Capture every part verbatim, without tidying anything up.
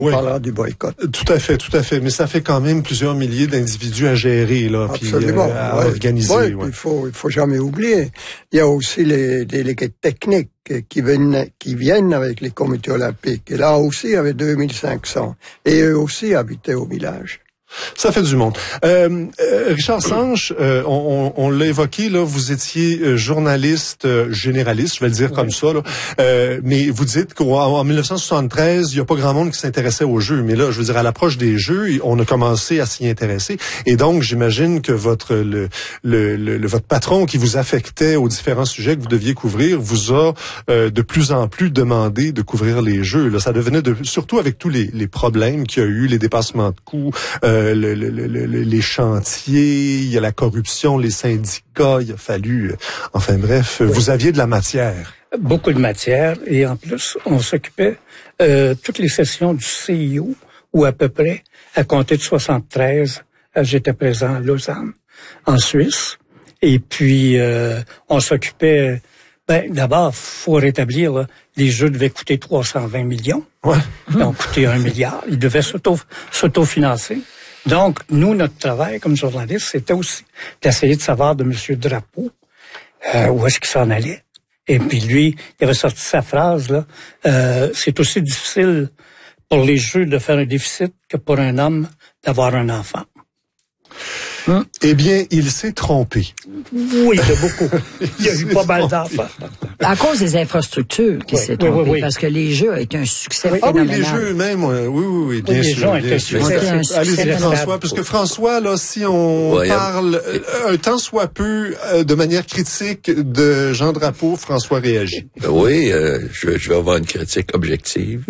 Oui. Parlant du boycott. Tout à fait, tout à fait. Mais ça fait quand même plusieurs milliers d'individus à gérer, là, puis euh, à ouais. organiser. Ouais, ouais. Il faut, il faut jamais oublier. Il y a aussi les délégués techniques qui viennent, qui viennent avec les comités olympiques. Et là aussi, il y avait deux mille cinq cents. Et eux aussi habitaient au village. Ça fait du monde. Euh, euh, Richard Sanche, euh, on, on, on l'a évoqué, là, vous étiez euh, journaliste euh, généraliste, je vais le dire oui. comme ça, là. Euh, mais vous dites qu'en dix-neuf cent soixante-treize, il n'y a pas grand monde qui s'intéressait aux jeux. Mais là, je veux dire, à l'approche des jeux, on a commencé à s'y intéresser. Et donc, j'imagine que votre le, le, le, le votre patron qui vous affectait aux différents sujets que vous deviez couvrir vous a euh, de plus en plus demandé de couvrir les jeux. Là, ça devenait de, surtout avec tous les, les problèmes qu'il y a eu, les dépassements de coûts, euh, Le, le, le, le, les chantiers, il y a la corruption, les syndicats, il a fallu... Enfin bref, oui. Vous aviez de la matière. Beaucoup de matière, et en plus, on s'occupait euh, toutes les sessions du C I O, ou à peu près, à compter de soixante-treize, j'étais présent à Lausanne, en Suisse, et puis euh, on s'occupait... Ben, d'abord, faut rétablir, là, les jeux devaient coûter trois cent vingt millions, ouais. Ils ont coûté un milliard, ils devaient s'auto, s'autofinancer. Donc, nous, notre travail comme journaliste, c'était aussi d'essayer de savoir de M. Drapeau euh, où est-ce qu'il s'en allait. Et puis lui, il avait sorti sa phrase, là, euh, c'est aussi difficile pour les jeux de faire un déficit que pour un homme d'avoir un enfant. Hum? Eh bien, il s'est trompé. Oui, de beaucoup. Il y a eu pas mal d'enfants. À cause des infrastructures qui oui, s'est trompé, oui, oui, oui. parce que les jeux ont été un succès oui. phénoménal. Ah oui, les jeux eux-mêmes, oui, oui, oui, bien oui, sûr. Les gens bien étaient sûr. succès. Allez-y, François, parce que François, là, si on ouais, parle euh, un tant soit peu euh, de manière critique de Jean Drapeau, François réagit. Oui, euh, je, je vais avoir une critique objective.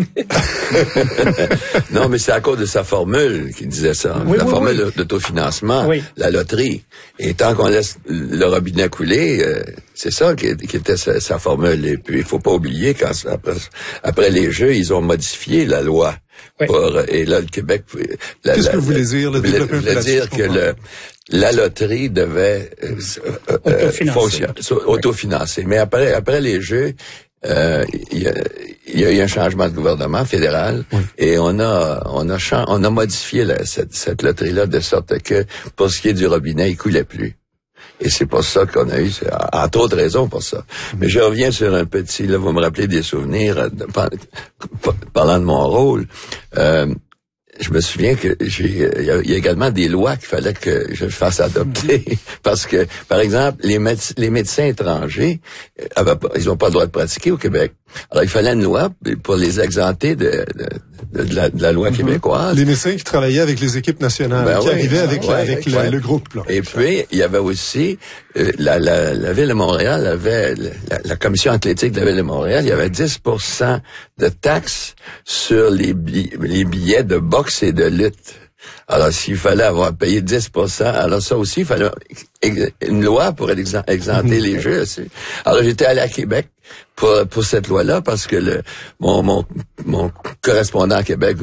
Non, mais c'est à cause de sa formule qui disait ça. Oui, la oui, formule oui. d'autofinancement, oui. La loterie. Et tant qu'on laisse le robinet couler, euh, c'est ça qui, qui était sa, sa formule. Et puis, il faut pas oublier qu'après après les Jeux, ils ont modifié la loi. Oui. Pour, et là, le Québec... La, Qu'est-ce la, que vous voulez dire? Le voulait, voulait dire que le, la loterie devait euh, euh, fonctionner, autofinancer. Mais après, après les Jeux, euh, il y a, il y a eu un changement de gouvernement fédéral oui. Et on a, on a, on a modifié la, cette, cette loterie-là de sorte que pour ce qui est du robinet, il coulait plus. Et c'est pour ça qu'on a eu, entre autres raisons pour ça. Mais je reviens sur un petit, là, vous me rappelez des souvenirs, de, parlant de mon rôle. Euh, je me souviens que j'ai, il y, y a également des lois qu'il fallait que je fasse adopter. Parce que, par exemple, les, méde- les médecins étrangers, avaient pas, ils n'ont pas le droit de pratiquer au Québec. Alors, il fallait une loi pour les exempter de, de, de, la, de la loi mm-hmm. québécoise. Les médecins qui travaillaient avec les équipes nationales, ben qui oui, arrivaient avec, ouais, avec ouais. Le, le groupe. Là. Et puis, il y avait aussi, euh, la, la, la Ville de Montréal avait, la, la Commission athlétique de la Ville de Montréal, il y avait dix pour cent de taxes sur les, bi- les billets de boxe et de lutte. Alors, s'il fallait avoir payé dix pour cent, alors ça aussi, il fallait une loi pour exempter mm-hmm. les jeux aussi. Alors, j'étais allé à Québec pour, pour cette loi-là parce que le, mon, mon, mon correspondant à Québec,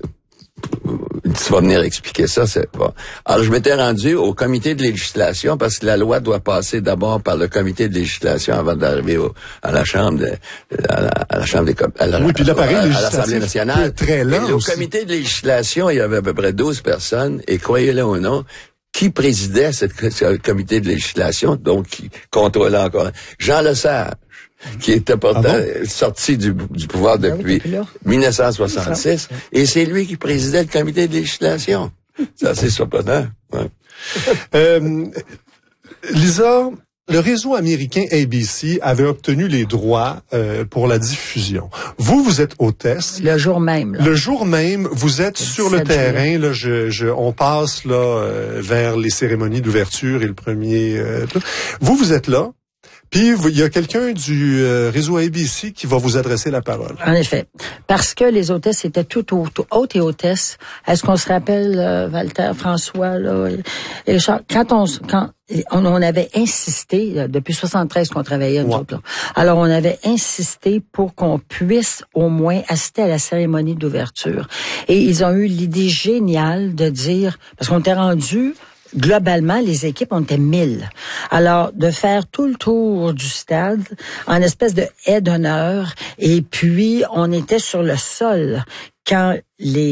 tu vas venir expliquer ça, c'est pas. Alors, je m'étais rendu au comité de législation parce que la loi doit passer d'abord par le comité de législation avant d'arriver au, à la chambre de, à la, à la chambre des à la, oui, puis l'appareil à, à législatif l'Assemblée nationale. Très lent et au comité de législation, il y avait à peu près douze personnes et croyez-le ou non, qui présidait cette, ce comité de législation, donc qui contrôlait encore Jean Lesage, qui était pourtant ah bon? sorti du, du pouvoir depuis ah oui, dix-neuf cent soixante-six, et c'est lui qui présidait le comité de législation. C'est assez surprenant. Ouais. Euh, Lisa, le réseau américain A B C avait obtenu les droits euh, pour la diffusion. Vous, vous êtes hôtesse. Le jour même. Là. Le jour même, vous êtes sur le terrain. Là, je, je, on passe là euh, vers les cérémonies d'ouverture et le premier. Euh, vous, vous êtes là. Puis, il y a quelqu'un du euh, réseau A B C qui va vous adresser la parole. En effet. Parce que les hôtesses étaient toutes hôtes et hôtesses. Est-ce qu'on se rappelle, euh, Walter, François, là, et Charles, quand on, quand on, on avait insisté, là, depuis soixante-treize qu'on travaillait, nous ouais. autres, là. Alors, on avait insisté pour qu'on puisse au moins assister à la cérémonie d'ouverture. Et ils ont eu l'idée géniale de dire, parce qu'on était rendu, globalement, les équipes, on était mille. Alors, de faire tout le tour du stade en espèce de haie d'honneur, et puis on était sur le sol quand les